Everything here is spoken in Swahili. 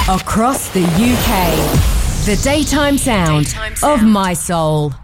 Across the UK. The daytime sound of My Soul.